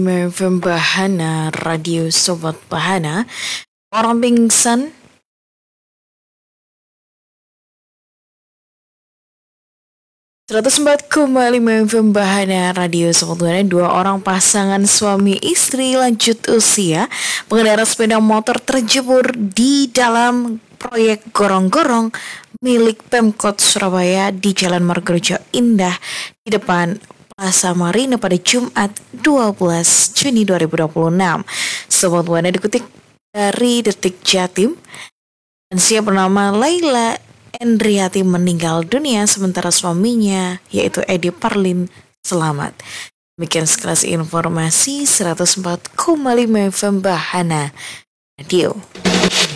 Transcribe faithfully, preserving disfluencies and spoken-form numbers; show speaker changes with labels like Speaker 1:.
Speaker 1: F M Bahana, Radio Sobat Bahana. Orang pingsan seratus empat koma lima F M Bahana, Radio Sobat Bahana. Dua orang pasangan suami istri lanjut usia pengendara sepeda motor terjebur di dalam proyek gorong-gorong milik Pemkot Surabaya di Jalan Margorejo Indah di depan Plaza Marina pada Jumat dua belas Juni dua ribu dua puluh enam. Sobat Bahana dikutip dari Detik Jatim, lansia bernama Laila Endriati meninggal dunia sementara suaminya yaitu Edi Parlin selamat. Demikian sekelas informasi seratus empat koma lima F M Bahana Radio.